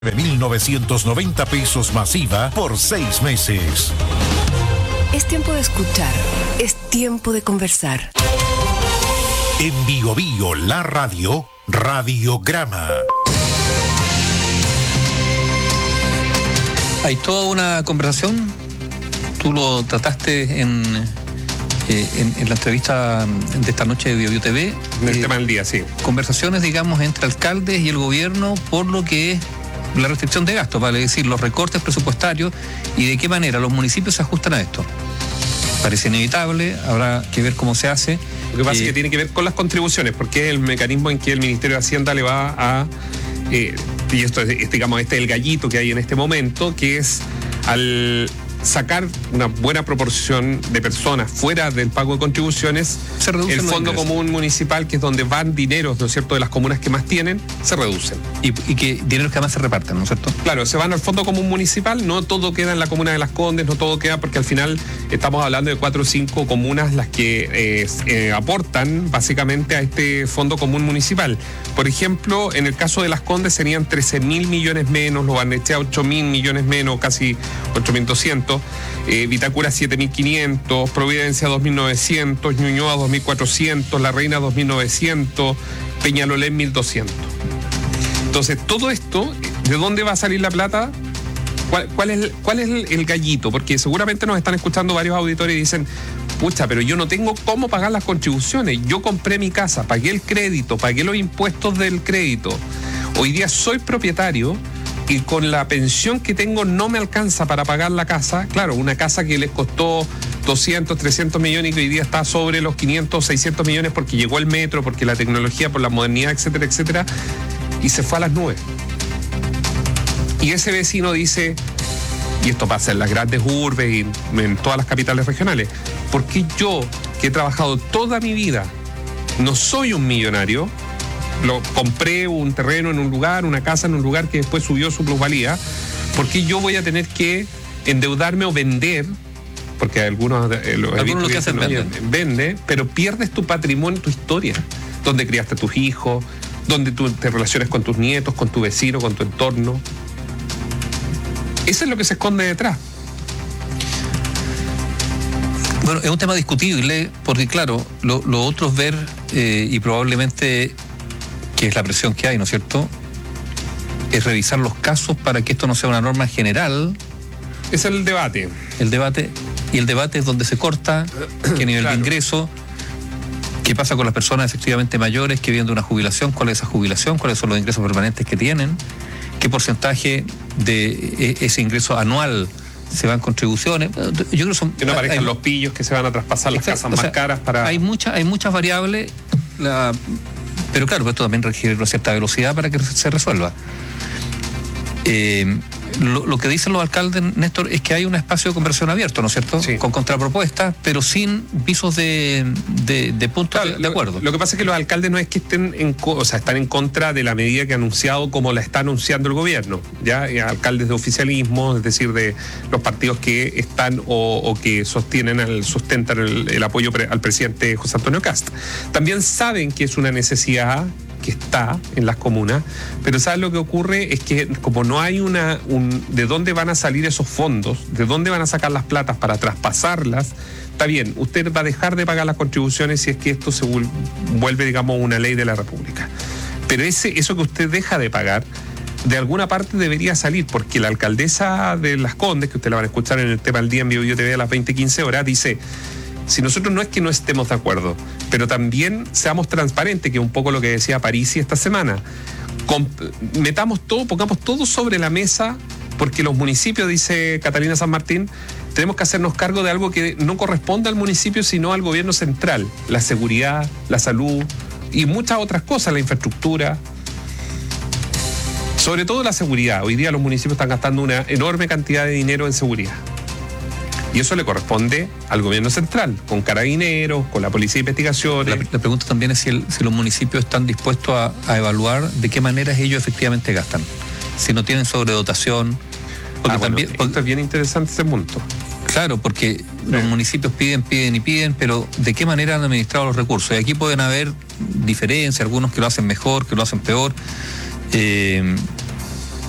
de 1.990 pesos masiva por 6 meses. Es tiempo de escuchar, es tiempo de conversar. En Bio Bio, la radio, Radiograma. Hay toda una conversación, tú lo trataste en la entrevista de esta noche de Bio Bio TV. En el tema del día, sí. Conversaciones, digamos, entre alcaldes y el gobierno por lo que es la restricción de gastos, vale decir, los recortes presupuestarios y de qué manera los municipios se ajustan a esto. Parece inevitable, habrá que ver cómo se hace. Lo que pasa es que tiene que ver con las contribuciones, porque es el mecanismo en que el Ministerio de Hacienda le va a... y esto es, digamos, este es el gallito que hay en este momento, que es al sacar una buena proporción de personas fuera del pago de contribuciones, se reduce el Fondo Común Municipal, que es donde van dineros, ¿no es cierto?, de las comunas que más tienen, se reducen. Y que dineros que además se reparten, ¿no es cierto? Claro, se van al Fondo Común Municipal, no todo queda en la comuna de Las Condes, no todo queda, porque al final estamos hablando de 4 o 5 comunas las que aportan básicamente a este Fondo Común Municipal. Por ejemplo, en el caso de Las Condes serían 13.000 millones menos, Lo Barnechea 8.000 millones menos, casi 8.200, Vitacura 7.500, Providencia 2.900, Ñuñoa 2.400, La Reina 2.900, Peñalolén 1.200. Entonces, todo esto, ¿de dónde va a salir la plata? ¿Cuál es el gallito? Porque seguramente nos están escuchando varios auditores y dicen, pucha, pero yo no tengo cómo pagar las contribuciones. Yo compré mi casa, pagué el crédito, pagué los impuestos del crédito. Hoy día soy propietario y con la pensión que tengo no me alcanza para pagar la casa. Claro, una casa que les costó 200, 300 millones y que hoy día está sobre los 500, 600 millones porque llegó el metro, porque la tecnología, por la modernidad, etcétera, etcétera, y se fue a las nubes. Y ese vecino dice, y esto pasa en las grandes urbes y en todas las capitales regionales, ¿por qué yo, que he trabajado toda mi vida, no soy un millonario? Compré un terreno en un lugar, una casa en un lugar que después subió su plusvalía. ¿Por qué yo voy a tener que endeudarme o vender? Porque algunos lo que hacen vende, pero pierdes tu patrimonio, tu historia, donde criaste a tus hijos, donde tú te relacionas con tus nietos, con tu vecino, con tu entorno. Eso es lo que se esconde detrás. Bueno, es un tema discutible porque, claro, lo otro es ver y probablemente, que es la presión que hay, ¿no es cierto?, es revisar los casos para que esto no sea una norma general. Es el debate. El debate es donde se corta, qué nivel de ingreso, qué pasa con las personas efectivamente mayores que viven de una jubilación, cuál es esa jubilación, cuáles son los ingresos permanentes que tienen, qué porcentaje de ese ingreso anual se van contribuciones. Yo creo que no aparezcan los pillos que se van a traspasar las casas más caras para... Hay muchas variables, pero claro, esto también requiere una cierta velocidad para que se resuelva. Lo que dicen los alcaldes, Néstor, es que hay un espacio de conversación abierto, ¿no es cierto? Sí. Con contrapropuestas, pero sin visos de puntos de acuerdo. Lo que pasa es que los alcaldes no es que estén están en contra de la medida que ha anunciado como la está anunciando el gobierno, ¿ya? Alcaldes de oficialismo, es decir, de los partidos que están o que sustentan el apoyo al presidente José Antonio Kast. También saben que es una necesidad que está en las comunas, pero ¿sabes lo que ocurre? Es que como no hay de dónde van a salir esos fondos, de dónde van a sacar las platas para traspasarlas, está bien, usted va a dejar de pagar las contribuciones si es que esto se vuelve, digamos, una ley de la República. Pero eso que usted deja de pagar, de alguna parte debería salir, porque la alcaldesa de Las Condes, que usted la van a escuchar en el tema del día en Bio Bio TV a las 20:15 horas, dice: si nosotros no es que no estemos de acuerdo, pero también seamos transparentes, que es un poco lo que decía Parisi esta semana. Pongamos todo sobre la mesa, porque los municipios, dice Catalina San Martín, tenemos que hacernos cargo de algo que no corresponde al municipio, sino al gobierno central. La seguridad, la salud y muchas otras cosas, la infraestructura. Sobre todo la seguridad. Hoy día los municipios están gastando una enorme cantidad de dinero en seguridad. Y eso le corresponde al gobierno central, con carabineros, con la policía de investigaciones. La pregunta también es si los municipios están dispuestos a evaluar de qué maneras ellos efectivamente gastan. Si no tienen sobredotación. Porque es bien interesante ese punto. Claro, porque los municipios piden, pero ¿de qué manera han administrado los recursos? Y aquí pueden haber diferencias, algunos que lo hacen mejor, que lo hacen peor.